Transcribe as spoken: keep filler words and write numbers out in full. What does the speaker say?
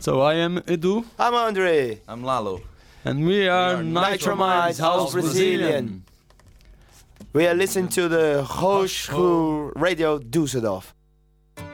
So I am Edu. I'm Andre. I'm Lalo. And we are, are Nitromize House Brazilian. We are listening to the Hochschul Radio Düsseldorf.